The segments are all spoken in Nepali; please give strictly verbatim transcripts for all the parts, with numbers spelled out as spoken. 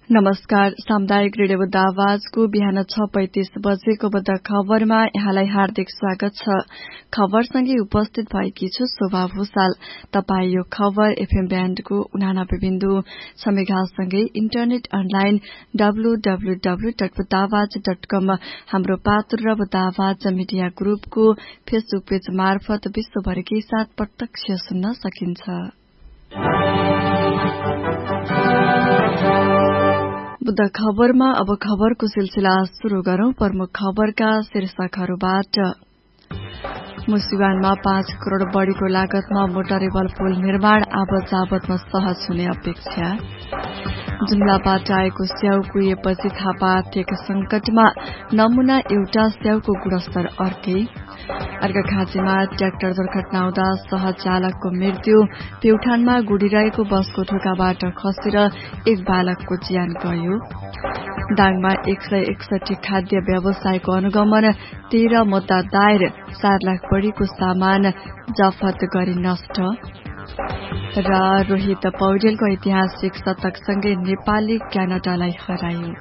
नमस्कार। सामुदायिक रेडियो बुद्ध आवाजको बिहान छ पैंतीस बजेको बुद्ध खबरमा यहाँलाई हार्दिक स्वागत छ। खबरसँगै उपस्थित भएकी छु शोभा भूषाल। तपाई यो खबर एफएम ब्यान्डको उनानब्बे बिन्दु छ मेगासँगै internet online W W W dot Buddha आवाज डट कम हाम्रो पात्र र बुद्ध आवाज मिडिया ग्रुपको फेसबुक पेज मार्फत विश्वभरकै साथ प्रत्यक्ष सुन्न सकिन्छ। बुद्ध खबरमा अब खबरको सिलसिला शुरू गरौं। प्रमुख खबरका शीर्षकहरूबाट मुसिवानमा पाँच करोड़ बढ़ीको लागतमा मोटरेबल पुल निर्माण अब जावतमा सहज हुने अपेक्षा। जुम्लाबाट आएको स्याउ कुहिएपछि थापा टेक संकटमा नमूना एउटा स्याउको गुणस्तर अर्कै। अर्घाखाँचीमा ट्र्याक्टर दुर्घटना हुँदा सह चालकको मृत्यु। प्युठानमा गुडिरहेको बसको ढोकाबाट खसेर एक बालकको ज्यान गयो। दाङमा एक सय एकसठी खाद्य व्यवसायको अनुगमन। तेह्र मुद्दा दायर। चार लाख बढ़ीको सामान जफत गरी नष्ट। र रोहित पौडेलको ऐतिहासिक शतकसँगै नेपालले क्यानाडालाई हरायो।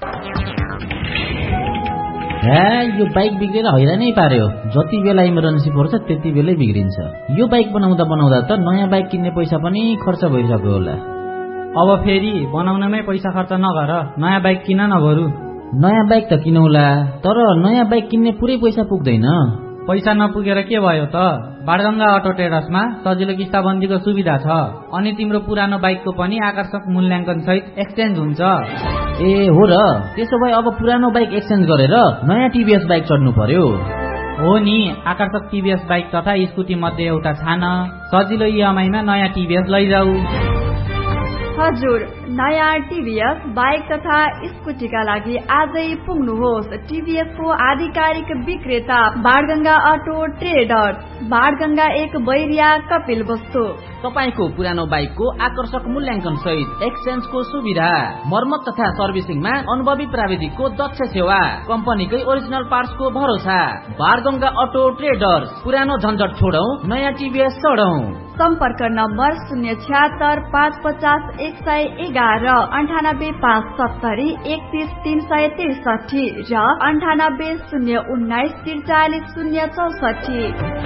हे यो बाइक बिग्रेर हैरानै पार्यो। जति बेला इमर्जेन्सी पर्छ त्यति बेलै बिग्रिन्छ। यो बाइक बनाउँदा बनाउँदा त नयाँ बाइक किन्ने पैसा पनि खर्च भइसक्यो होला। अब फेरि बनाउनमै पैसा खर्च नगर, नयाँ बाइक किन न बरु। नयाँ बाइक त किनौला, तर नयाँ बाइक किन्ने पुरै पैसा पुग्दैन। पैसा नपुगेर के भयो त? बाणगंगा अटो ट्रेडर्समा सजिलो किस्ताबन्दीको सुविधा छ, अनि तिम्रो पुरानो बाइकको पनि आकर्षक मूल्याङ्कन सहित एक्सचेन्ज हुन्छ। ए हो र, त्यसो भए अब पुरानो बाइक एक्सचेन्ज गरेर नयाँ टिभीएस बाइक चढ्नु पर्यो। हो नि, आकर्षक टिभीएस बाइक तथा स्कुटी मध्ये एउटा छान, सजिलो इएमआईमा नयाँ टिभीएस लैजाऊ। हजुर, नयाँ टिभीएस बाइक तथा स्कुटीका लागि आजै पुग्नुहोस् टिभीएसको आधिकारिक विक्रेता बाणगंगा अटो ट्रेडर्स, बाणगंगा एक बैरिया कपिल वस्तु। तपाईको पुरानो बाइकको आकर्षक मूल्याङ्कन सहित एक्सचेन्जको सुविधा, मर्मत तथा सर्भिसिङमा अनुभवी प्राविधिकको दक्ष सेवा, कम्पनीकै ओरिजिनल पार्ट्सको भरोसा। बाणगंगा अटो ट्रेडर्स, पुरानो झन्झट छोडौं, नयाँ टिभीएस चढौं। सम्पर्क नम्बर शून्य छ्यात्तर पाँच पचास एक सय एघार, अन्ठानब्बे पाँच सत्तरी एकतीस तीन सय त्रिसठी र अन्ठानब्बे शून्य उन्नाइस त्रिचालिस शून्य चौसठी।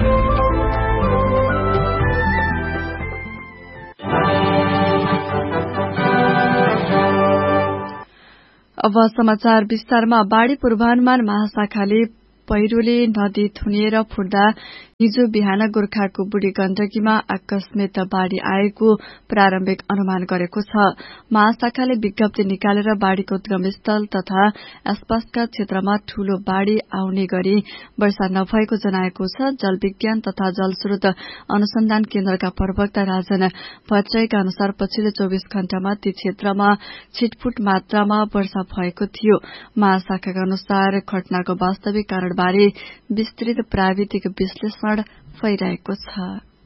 अब समाचार विस्तारमा। बाढ़ी पूर्वानुमान महाशाखाले पहिरोले नदी थुनिएर फुट्दा हिजो बिहान गोर्खाको बुढी गण्डकीमा आकस्मिक बाढ़ी आएको प्रारम्भिक अनुमान गरेको छ। महाशाखाले विज्ञप्ति निकालेर बाढ़ीको उद्गम स्थल तथा आसपासका क्षेत्रमा ठूलो बाढ़ी आउने गरी वर्षा नभएको जनाएको छ। जल विज्ञान तथा जलस्रोत अनुसन्धान केन्द्रका प्रवक्ता राजन भट्टराईका अनुसार पछिल्लो चौविस घण्टामा ती क्षेत्रमा छिटफुट मात्रामा वर्षा भएको थियो। महाशाखाका अनुसार घटनाको वास्तविक कारण बारे विस्तृत प्राविधिक विश्लेषण भइरहेको छ।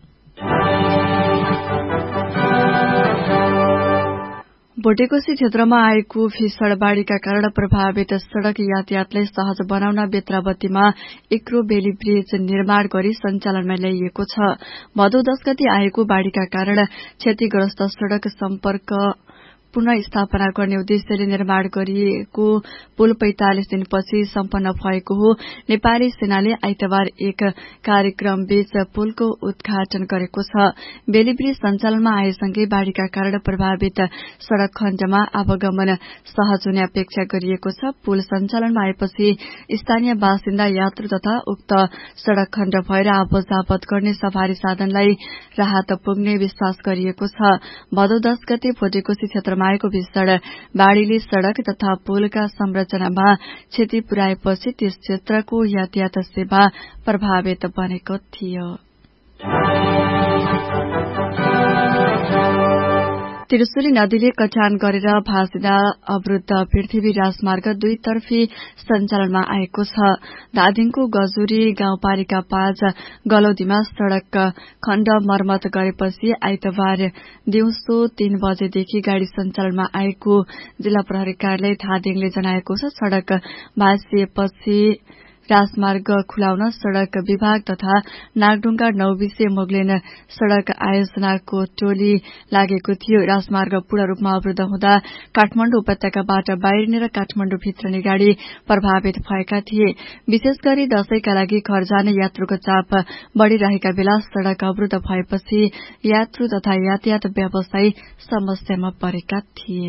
भोटेकोशी क्षेत्रमा आएको भीषण बाढ़ीका कारण प्रभावित सड़क यातायातलाई सहज बनाउन बेत्रावतीमा इक्रो बेली ब्रिज निर्माण गरी सञ्चालनमा ल्याइएको छ। भदौ दश गते आएको बाढ़ीका कारण क्षतिग्रस्त सड़क सम्पर्क पुनः स्थापना गर्ने उद्देश्यले निर्माण गरिएको पुल पैंतालिस दिनपछि सम्पन्न भएको हो। नेपाली सेनाले आइतबार एक कार्यक्रम बीच पुलको उद्घाटन गरेको छ। बेली ब्रिज सञ्चालनमा आएसँगै बाढ़ीका कारण प्रभावित सड़क खण्डमा आवागमन सहज हुने अपेक्षा गरिएको छ। पुल सञ्चालनमा आएपछि स्थानीय बासिन्दा, यात्रु तथा उक्त सड़क खण्ड भएर आवाजावत गर्ने सवारी साधनलाई राहत पुग्ने विश्वास गरिएको छ। भदौ दश गते भोटेकोशी क्षेत्रमा आएको भीषण बाढ़ीले सड़क तथा पुलका संरचनामा क्षति पुर्याएपछि त्यस क्षेत्रको यातायात सेवा प्रभावित बनेको थियो। त्रिशुली नदीले कटान गरेर भाँसिँदा अवरुद्ध पृथ्वी राजमार्ग दुईतर्फी सञ्चालनमा आएको छ। धादिङको गजुरी गाउँपालिका पाँच गलौदीमा सड़क खण्ड मर्मत गरेपछि आइतबार दिउँसो तीन बजेदेखि गाड़ी सञ्चालनमा आएको जिल्ला प्रहरी कार्यालय धादिङले जनाएको छ। सड़क भाँसिएपछि राजमार्ग खुलाउन सड़क विभाग तथा नागढुङ्गा नौबिसे मोगलिन सड़क आयोजनाको टोली लागेको थियो। राजमार्ग पूर्ण रूपमा अवरुद्ध हुँदा काठमाडौँ उपत्यकाबाट बाहिरिने र काठमाडौँ भित्रने गाड़ी प्रभावित भएका थिए। विशेष गरी दशैंका लागि घर जाने यात्रुको चाप बढ़िरहेका बेला सड़क अवरुद्ध भएपछि यात्रु तथा यातायात व्यवसायी समस्यामा परेका थिए।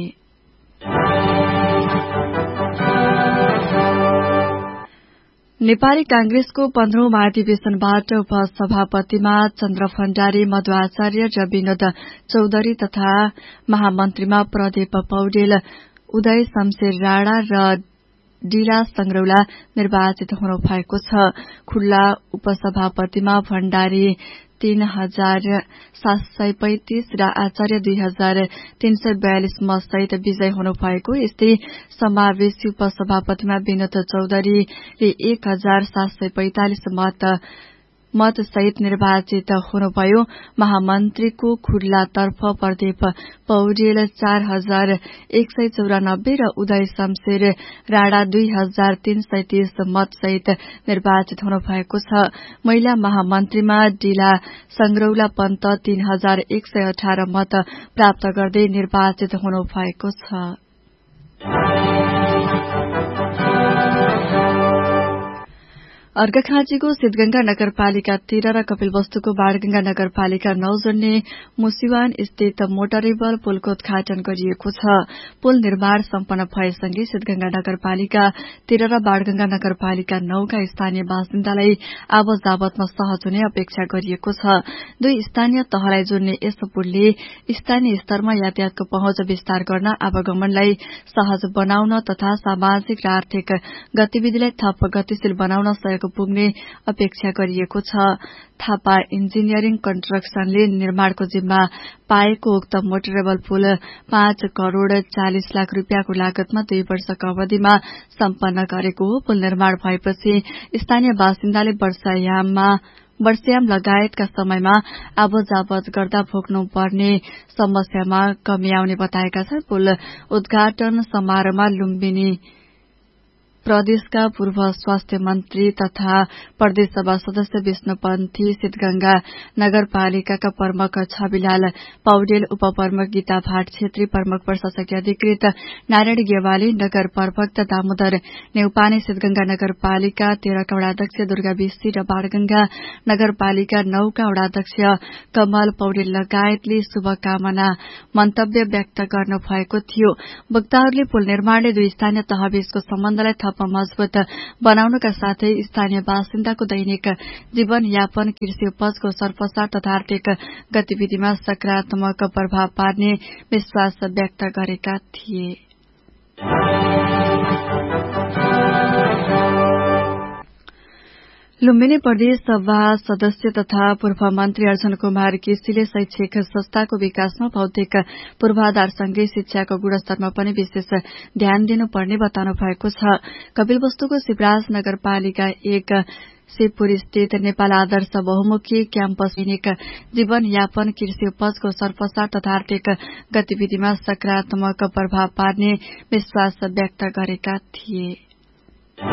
नेपाली कांग्रेसको पन्ध्रौं महाधिवेशनबाट उपसभापतिमा चन्द्र भण्डारी, मधु आचार्य र विनोद चौधरी तथा महामन्त्रीमा प्रदीप पौडेल, उदय शमशेर राणा र डीला संग्रौला निर्वाचित हुनु भएको छ। खुल्ला उपसभापतिमा भण्डारी तीन हजार सात सय पैंतिस र आचार्य दुई हजार तीन सय बयालिस मत सहित विजय हुनु भएको। यस्तै समावेशी उपसभापतिमा विनोद चौधरीले एक हजार सात सय पैंतालिस मत मत सहित निर्वाचित हुनुभयो। महामन्त्रीको खुल्लातर्फ प्रदीप पौडेल चार हजार एक सय चौरानब्बे र उदय शमशेर राणा दुई हजार तीन सय तीस मत सहित निर्वाचित हुनुभएको छ। महिला महामन्त्रीमा डीला संग्रौला पन्त तीन हजार एक सय अठार मत प्राप्त गर्दै निर्वाचित हुनुभएको छ। अर्घाखाँचीको सिद्धगंगा नगरपालिका तेह्र र कपिलवस्तुको बाणगंगा नगरपालिका नौ जोड्ने मुसिवान स्थित मोटरेबल पुलको उद्घाटन गरिएको छ। पुल निर्माण सम्पन्न भएसँगै सिद्धगंगा नगरपालिका तेह्र र बाणगंगा नगरपालिका नौका स्थानीय बासिन्दालाई आवत जावतमा सहज हुने अपेक्षा गरिएको छ। दुई स्थानीय तहलाई जोड्ने यस पुलले स्थानीय स्तरमा यातायातको पहुँच विस्तार गर्न, आवागमनलाई सहज बनाउन तथा सामाजिक र आर्थिक गतिविधिलाई थप गतिशील बनाउन सहयोग पुग्ने अपेक्षा गरिएको छ। थापा इन्जिनियरिङ कन्स्ट्रक्सनले निर्माणको जिम्मा पाएको उक्त मोटरेबल पुल पाँच करोड़ चालिस लाख रूपियाँको लागतमा दुई वर्षको अवधिमा सम्पन्न गरेको हो। पुल निर्माण भएपछि स्थानीय बासिन्दाले वर्षायाममा वर्षायाम लगायतका समयमा आवत जावत गर्दा भोग्नु पर्ने समस्यामा कमी आउने बताएका छन्। पुल उद्घाटन समारोहमा लुम्बिनी प्रदेशका पूर्व स्वास्थ्य मन्त्री तथा प्रदेशसभा सदस्य विष्णुपन्थी, सिद्धगंगा नगरपालिकाका प्रमुख छविलाल पौडेल, उपप्रमुख गीता भाट छेत्री, प्रमुख प्रशासकीय अधिकृत नारायण गेवाली, नगर प्रवक्ता दामोदर नेउपाने, सिद्धगंगा नगरपालिका तेह्रका वडाध्यक्ष दुर्गा विष्टी र बाणगंगा नगरपालिका नौका वडाध्यक्ष कमल पौडेल लगायतले शुभकामना मन्तव्य व्यक्त गर्नु भएको थियो। वक्ताहरूले पुल निर्माणले दुई स्थानीय तहबीचको सम्बन्धलाई थप मजबूत बनाउनका साथै स्थानीय बासिन्दाको दैनिक जीवन यापन, कृषि उपजको सर्पसार तथा आर्थिक गतिविधिमा सकारात्मक प्रभाव पार्ने विश्वास व्यक्त गरेका थिए। लुम्बिनी प्रदेश सभा सदस्य तथा पूर्व मन्त्री अर्जुन कुमार केसीले शैक्षिक संस्थाको विकासमा भौतिक पूर्वाधारसँगै शिक्षाको गुणस्तरमा पनि विशेष ध्यान दिनुपर्ने बताउनु भएको छ। कपिलवस्तुको शिवराज नगरपालिका एक शिवपुर स्थित नेपाल आदर्श बहुमुखी क्याम्पस दैनिक जीवन यापन, कृषि उपजको सर्पसार तथा आर्थिक गतिविधिमा सकारात्मक प्रभाव पार्ने विश्वास व्यक्त गरेका थिए।